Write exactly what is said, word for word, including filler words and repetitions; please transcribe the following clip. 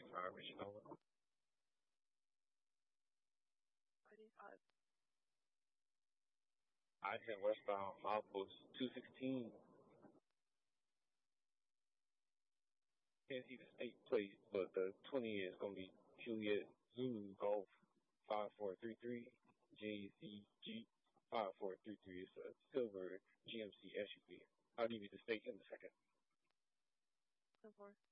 five Rich Nova. I D five. I ten westbound milepost two sixteen. Can't see the state plate, but the twenty is going to be Juliet Zulu Golf five four three three J Z G five four three three. It's a silver G M C S U V. I'll give you the state in a second. ten four.